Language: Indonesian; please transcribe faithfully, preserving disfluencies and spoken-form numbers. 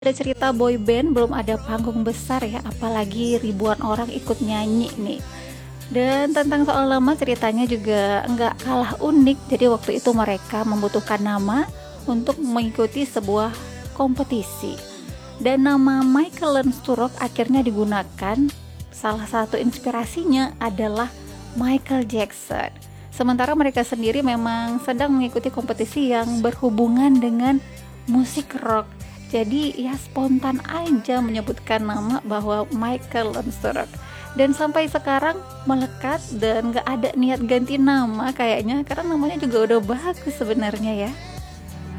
Ada cerita boy band belum ada panggung besar ya, apalagi ribuan orang ikut nyanyi nih. Dan tentang soal nama ceritanya juga nggak kalah unik. Jadi waktu itu mereka membutuhkan nama untuk mengikuti sebuah kompetisi. Dan nama Michael Lansburg akhirnya digunakan. Salah satu inspirasinya adalah Michael Jackson. Sementara mereka sendiri memang sedang mengikuti kompetisi yang berhubungan dengan musik rock. Jadi ya spontan aja menyebutkan nama bahwa Michael Lansburg. Dan sampai sekarang melekat dan gak ada niat ganti nama kayaknya, karena namanya juga udah bagus sebenarnya ya.